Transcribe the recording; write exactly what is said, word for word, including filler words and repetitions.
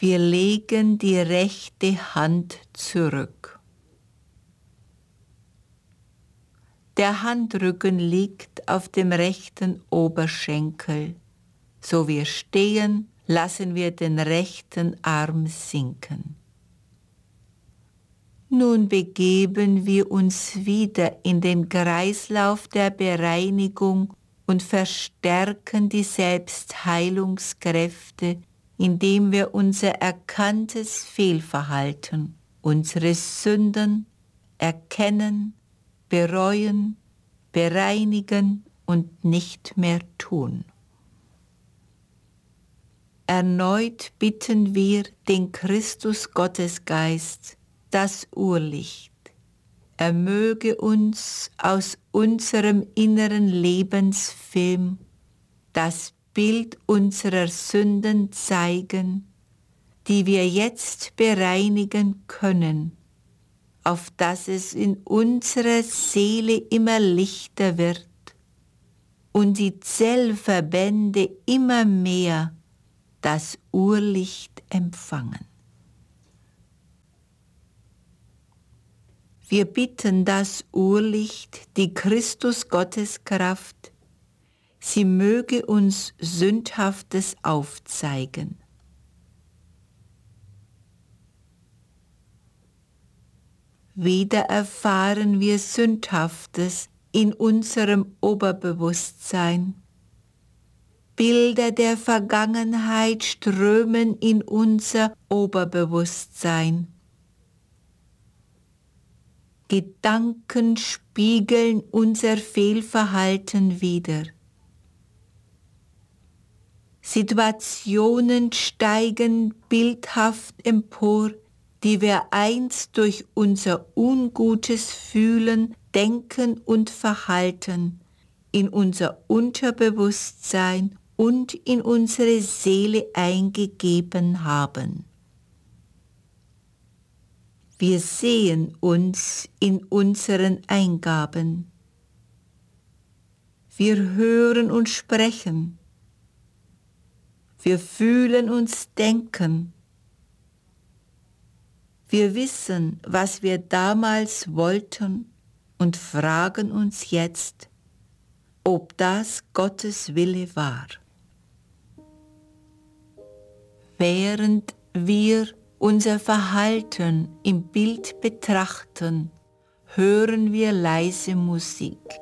Wir legen die rechte Hand zurück. Der Handrücken liegt auf dem rechten Oberschenkel. So wir stehen, lassen wir den rechten Arm sinken. Nun begeben wir uns wieder in den Kreislauf der Bereinigung und verstärken die Selbstheilungskräfte, indem wir unser erkanntes Fehlverhalten, unsere Sünden erkennen, bereuen, bereinigen und nicht mehr tun. Erneut bitten wir den Christus-Gottesgeist, das Urlicht. Er möge uns aus unserem inneren Lebensfilm das Bild unserer Sünden zeigen, die wir jetzt bereinigen können, auf dass es in unserer Seele immer lichter wird und die Zellverbände immer mehr das Urlicht empfangen. Wir bitten das Urlicht, die Christus-Gotteskraft, sie möge uns Sündhaftes aufzeigen. Wieder erfahren wir Sündhaftes in unserem Oberbewusstsein. Bilder der Vergangenheit strömen in unser Oberbewusstsein. Gedanken spiegeln unser Fehlverhalten wider. Situationen steigen bildhaft empor, die wir einst durch unser ungutes Fühlen, Denken und Verhalten in unser Unterbewusstsein und in unsere Seele eingegeben haben. Wir sehen uns in unseren Eingaben. Wir hören und sprechen. Wir fühlen uns denken. Wir wissen, was wir damals wollten und fragen uns jetzt, ob das Gottes Wille war. Während wir unser Verhalten im Bild betrachten, hören wir leise Musik.